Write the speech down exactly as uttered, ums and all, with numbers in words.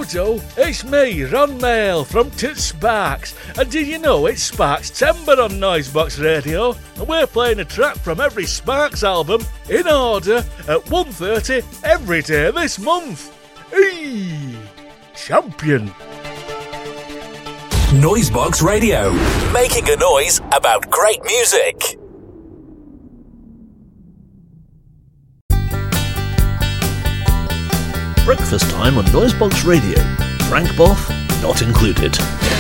Joe, it's me, Ron Mail from Tits Sparks, and did you know it's Sparks Timber on Noisebox Radio, and we're playing a track from every Sparks album in order at one thirty every day this month. Eee! Champion! Noisebox Radio, making a noise about great music. Breakfast time on Noisebox Radio. Frank Boff, not included.